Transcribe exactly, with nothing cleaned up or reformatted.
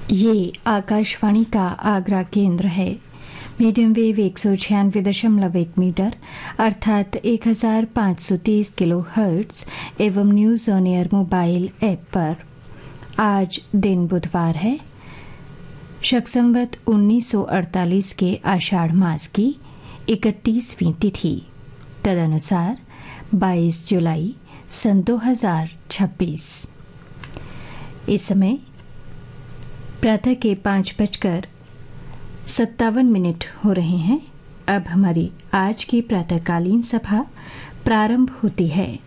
ये आकाशवाणी का आगरा केंद्र है। मीडियम वेव एक सौ छियानवे दशमलव एक मीटर अर्थात एक हजार पाँच सौ तीस किलो हर्ट्ज एवं news on air mobile app पर। आज दिन बुधवार है, शक संवत उन्नीस सौ अड़तालीस के आषाढ़ मास की इकतीसवीं तिथि, तदनुसार बाईस जुलाई सन दो हजार छब्बीस। इस समय प्रातः के पाँच बजकर सत्तावन मिनट हो रहे हैं। अब हमारी आज की प्रातःकालीन सभा प्रारंभ होती है।